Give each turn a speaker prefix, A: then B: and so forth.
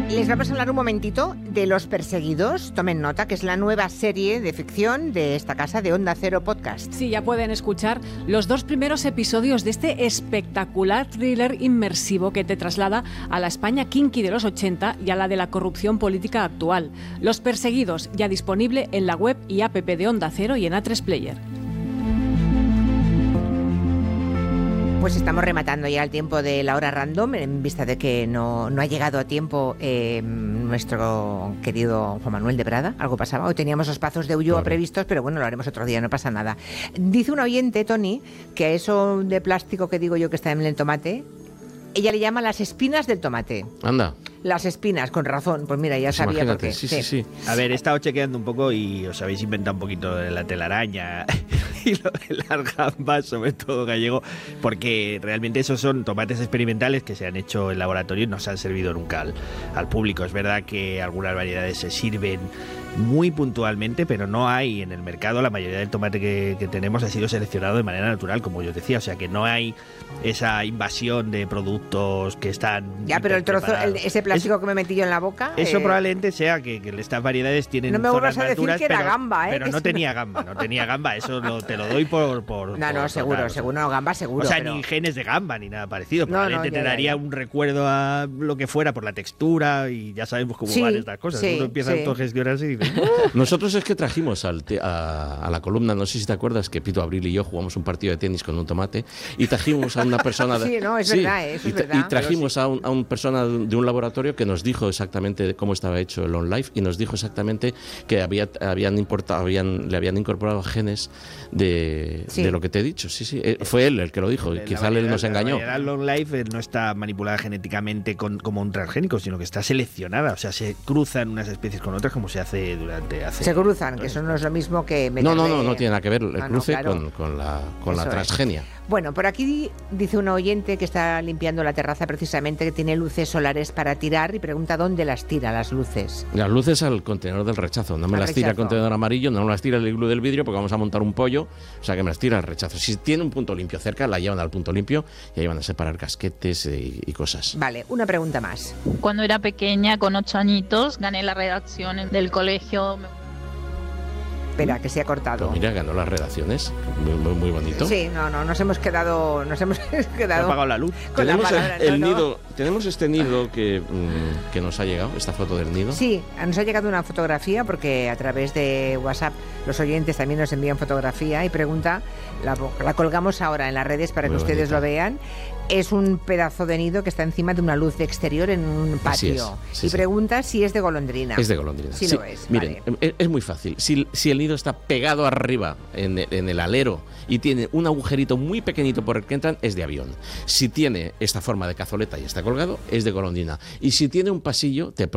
A: Les vamos a hablar un momentito de Los Perseguidos. Tomen nota, que es la nueva serie de ficción de esta casa de Onda Cero Podcast.
B: Sí, ya pueden escuchar los 2 primeros episodios de este espectacular thriller inmersivo que te traslada a la España kinky de los 80 y a la de la corrupción política actual. Los Perseguidos, ya disponible en la web y app de Onda Cero y en A3 Player.
A: Pues estamos rematando ya el tiempo de la hora random, en vista de que no ha llegado a tiempo nuestro querido Juan Manuel de Prada. Algo pasaba. Hoy teníamos los pazos de Ulloa previstos, pero bueno, lo haremos otro día, no pasa nada. Dice un oyente, Tony, que a eso de plástico que digo yo que está en el tomate, ella le llama las espinas del tomate.
C: Anda.
A: Las espinas, con razón. Pues mira, ya sabía por qué.
C: Sí.
D: A ver, he estado chequeando un poco y os habéis inventado un poquito de la telaraña y lo de las gambas, sobre todo gallego, porque realmente esos son tomates experimentales que se han hecho en laboratorio y no se han servido nunca al público. Es verdad que algunas variedades se sirven muy puntualmente, pero no hay en el mercado. La mayoría del tomate que tenemos ha sido seleccionado de manera natural, como yo decía, o sea que no hay esa invasión de productos que están...
A: Ya, pero el trozo, ese plástico que me metí yo en la boca...
D: Eso probablemente sea que estas variedades tienen
A: no me
D: zonas
A: vuelvas a decir
D: naturas,
A: que era gamba,
D: pero no tenía gamba, eso te lo doy por...
A: No, seguro, gamba seguro.
D: O sea,
A: pero...
D: ni genes de gamba ni nada parecido,
A: No,
D: probablemente te daría un recuerdo a lo que fuera por la textura y ya sabemos cómo van estas cosas. Uno empieza a autogestionarse y dice...
C: Nosotros es que trajimos a la columna, no sé si te acuerdas, que Pito Abril y yo jugamos un partido de tenis con un tomate y trajimos a una persona...
A: verdad, eso es verdad.
C: Y trajimos a una persona de un laboratorio que nos dijo exactamente cómo estaba hecho el OnLive y nos dijo exactamente que le habían incorporado genes de lo que te he dicho. Sí. Fue él el que lo dijo y quizá él nos engañó.
D: La OnLive no está manipulada genéticamente como un transgénico, sino que está seleccionada. O sea, se cruzan unas especies con otras como se hace
A: Se cruzan, que eso no es lo mismo que...
C: No tiene nada que ver el cruce con la transgenia.
A: Bueno, por aquí dice una oyente que está limpiando la terraza precisamente, que tiene luces solares para tirar y pregunta dónde las tira las luces.
C: Las luces al contenedor del rechazo. No me las tira el contenedor amarillo, no me las tira el iglú del vidrio porque vamos a montar un pollo, o sea que me las tira el rechazo. Si tiene un punto limpio cerca, la llevan al punto limpio y ahí van a separar casquetes y cosas.
A: Vale, una pregunta más.
E: Cuando era pequeña, con 8 añitos, gané la redacción del colegio.
A: Espera, que se ha cortado.
C: Pues mira, ganó las redacciones. Muy bonito.
A: Sí, nos hemos quedado...
D: Se ha apagado la luz.
C: Tenemos este nido que nos ha llegado, esta foto del nido.
A: Sí, nos ha llegado una fotografía porque a través de WhatsApp los oyentes también nos envían fotografía y pregunta, la colgamos ahora en las redes para que ustedes lo vean. Es un pedazo de nido que está encima de una luz de exterior en un patio. Y pregunta si es de golondrina.
C: Es de golondrina.
A: Sí, lo es.
C: Miren,
A: vale.
C: Es muy fácil. Si el nido está pegado arriba en el alero y tiene un agujerito muy pequeñito por el que entran, es de avión. Si tiene esta forma de cazoleta y está colgado, es de golondrina. Y si tiene un pasillo, te